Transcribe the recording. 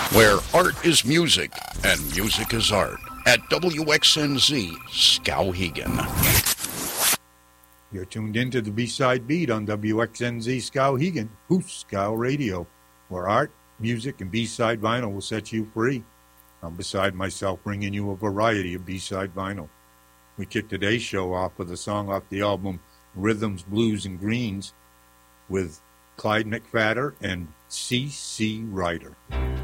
where art is music and music is art, at WXNZ Skowhegan. You're tuned into the B-Side Beat on WXNZ Skowhegan, Hoos Skow Radio, where art, music, and B-Side vinyl will set you free. I'm beside myself bringing you a variety of B-Side vinyl. We kick today's show off with a song off the album Rhythms, Blues, and Greens with Clyde McPhatter and C.C. Ryder.